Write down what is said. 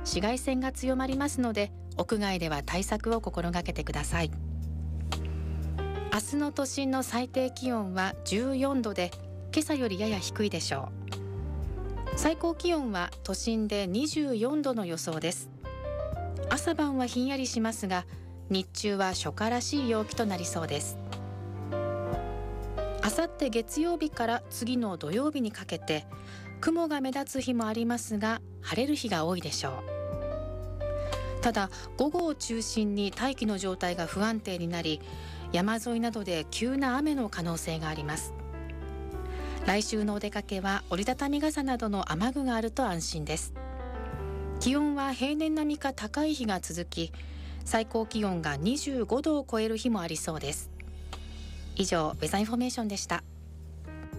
紫外線が強まりますので、屋外では対策を心がけてください。明日の都心の最低気温は14度で、今朝よりやや低いでしょう。最高気温は都心で24度の予想です。朝晩はひんやりしますが、日中は初夏らしい陽気となりそうです。あさって月曜日から次の土曜日にかけて、雲が目立つ日もありますが、晴れる日が多いでしょう。ただ、午後を中心に大気の状態が不安定になり、山沿いなどで急な雨の可能性があります。来週のお出かけは折りたたみ傘などの雨具があると安心です。気温は平年並みか高い日が続き、最高気温が25度を超える日もありそうです。以上、ウェザーインフォメーションでした。